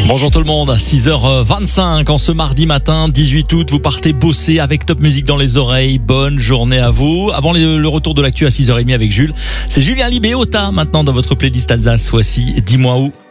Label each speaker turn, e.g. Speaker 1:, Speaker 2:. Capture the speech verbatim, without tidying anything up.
Speaker 1: Bonjour tout le monde, six heures vingt-cinq en ce mardi matin, dix-huit août, vous partez bosser avec Top Music dans les oreilles. Bonne journée à vous. Avant le retour de l'actu à six heures trente avec Jules, c'est Julien Libé, Ota maintenant dans votre playlist Alsace. Voici Dis-moi où.